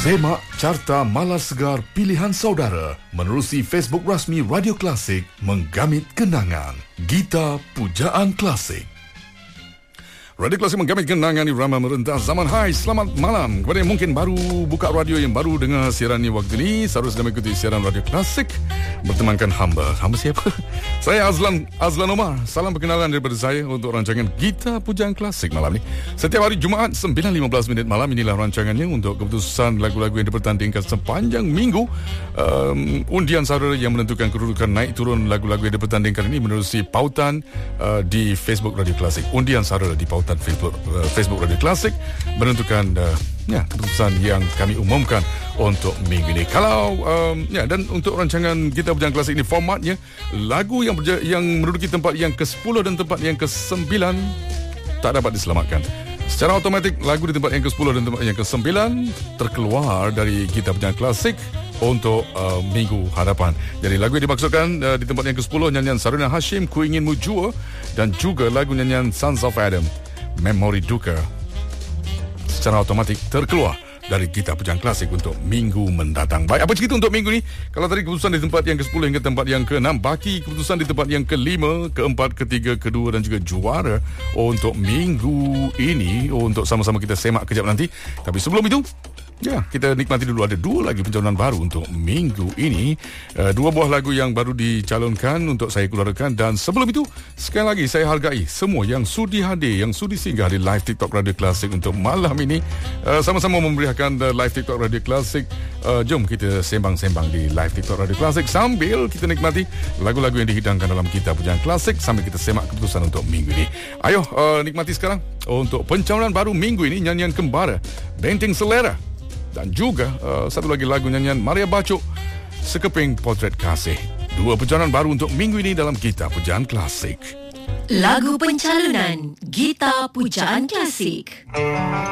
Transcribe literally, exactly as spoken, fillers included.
Semak carta malar segar pilihan saudara menerusi Facebook rasmi Radio Klasik, menggamit kenangan. Gita Pujaan Klasik. Radio Klasik menggamit kenangan irama merentas zaman. Hai, selamat malam kepada yang mungkin baru buka radio, yang baru dengar siaran ni waktu ni. Seharusnya mengikuti siaran Radio Klasik bertemankan hamba. Hamba siapa? Saya Azlan Azlan Omar. Salam perkenalan daripada saya untuk rancangan Gita Pujaan Klasik malam ni. Setiap hari Jumaat sembilan lima belas minit malam, inilah rancangannya untuk keputusan lagu-lagu yang dipertandingkan sepanjang minggu. Um, undian saudara yang menentukan kedudukan naik turun lagu-lagu yang dipertandingkan ini menerusi pautan uh, di Facebook Radio Klasik. Undian saudara di pautan Facebook, uh, Facebook Radio Klasik menentukan uh, ya, keputusan yang kami umumkan untuk minggu ini. Kalau um, ya, dan untuk rancangan Gita Pujaan Klasik ini, formatnya lagu yang berja- yang menduduki tempat yang ke sepuluh dan tempat yang ke sembilan tak dapat diselamatkan. Secara automatik lagu di tempat yang ke sepuluh dan tempat yang ke sembilan terkeluar dari Gita Pujaan Klasik untuk uh, minggu hadapan. Jadi lagu yang dimaksudkan uh, di tempat yang ke sepuluh, nyanyian Saruna Hashim, Ku Inginmu Jua, dan juga lagu nyanyian Sons of Adam, Memori Duka, secara automatik terkeluar dari Gita Pujaan Klasik untuk minggu mendatang. Baik, apa cerita untuk minggu ni? Kalau tadi keputusan di tempat yang ke sepuluh hingga tempat yang ke enam, baki keputusan di tempat yang ke lima, keempat, ketiga, kedua dan juga juara untuk minggu ini untuk sama-sama kita semak kejap nanti. Tapi sebelum itu, ya, kita nikmati dulu. Ada dua lagi pencalonan baru untuk minggu ini. Uh, dua buah lagu yang baru dicalonkan untuk saya keluarkan. Dan sebelum itu, sekali lagi saya hargai semua yang sudi hadir, yang sudi singgah di live TikTok Radio Klasik untuk malam ini. Uh, sama-sama memberiakan uh, live TikTok Radio Klasik. Uh, jom kita sembang-sembang di live TikTok Radio Klasik sambil kita nikmati lagu-lagu yang dihidangkan dalam Gita Pujaan Klasik, sambil kita semak keputusan untuk minggu ini. Ayo, uh, nikmati sekarang untuk pencalonan baru minggu ini, nyanyian Kembara, Benteng Selera. Dan juga uh, satu lagi lagu nyanyian Maria Bacok, Sekeping Potret Kasih. Dua pencalonan baru untuk minggu ini dalam Gita Pujaan Klasik. Lagu pencalonan Gita Pujaan Klasik.